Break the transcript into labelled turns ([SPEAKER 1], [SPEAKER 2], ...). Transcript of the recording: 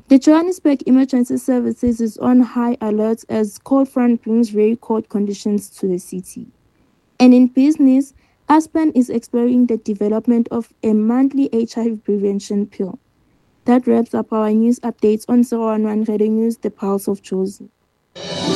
[SPEAKER 1] The Johannesburg Emergency Services is on high alert as cold front brings very cold conditions to the city. And in business, Aspen is exploring the development of a monthly HIV prevention pill. That wraps up our news updates on 011 Radio News, the Pulse of Jozi.